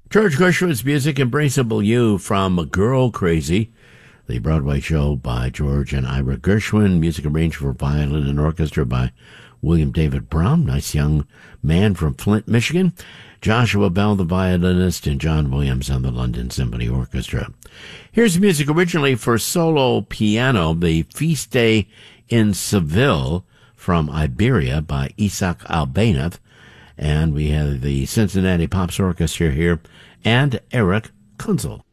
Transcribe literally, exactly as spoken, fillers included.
George Gershwin's music, Embraceable You from Girl Crazy, the Broadway show by George and Ira Gershwin, music arranged for violin and orchestra by William David Brown, nice young man from Flint, Michigan, Joshua Bell, the violinist, and John Williams on the London Symphony Orchestra. Here's music originally for solo piano, the Feast Day in Seville from Iberia by Isaac Albéniz, and we have the Cincinnati Pops Orchestra here and Eric Kunzel.